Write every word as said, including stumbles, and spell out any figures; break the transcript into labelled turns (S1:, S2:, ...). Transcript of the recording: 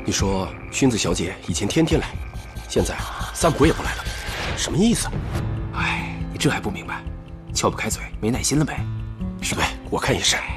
S1: 你说薰子小姐以前天天来，现在三回也不来了，什么意思？
S2: 哎，你这还不明白？撬不开嘴，没耐心了呗？
S1: 是呗，我看也是。